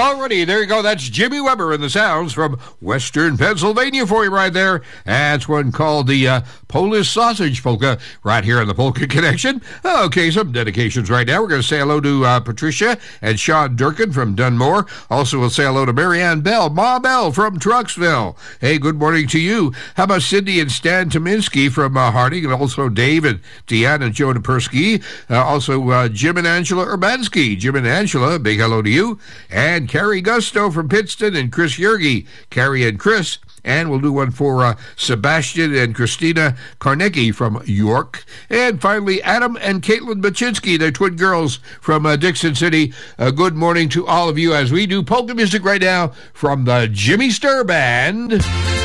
Alrighty, there you go. That's Jimmy Weber and the sounds from Western Pennsylvania for you right there. That's one called the Polish Sausage Polka right here on the Polka Connection. Okay, some dedications right now. We're going to say hello to Patricia and Sean Durkin from Dunmore. Also, we'll say hello to Marianne Bell, Ma Bell from Trucksville. Hey, good morning to you. How about Cindy and Stan Tominski from Harding, and also Dave and Deanne and Joe Napersky. Also, Jim and Angela Urbanski. Jim and Angela, big hello to you. And Carrie Gusto from Pittston and Chris Yergi. Carrie and Chris. And we'll do one for Sebastian and Christina Karnicki from York. And finally, Adam and Caitlin Baczynski, they're twin girls from Dixon City. Good morning to all of you as we do polka music right now from the Jimmy Sturr Band.